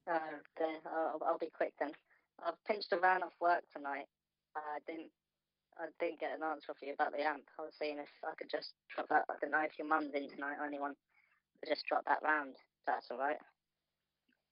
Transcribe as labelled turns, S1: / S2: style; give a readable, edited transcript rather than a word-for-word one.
S1: Okay, I'll be quick then. I've pinched a van off work tonight. I didn't get an answer for you about the amp. I was seeing if I could just drop that. I don't know if your mum's in tonight or anyone. But just drop that round. If that's all right.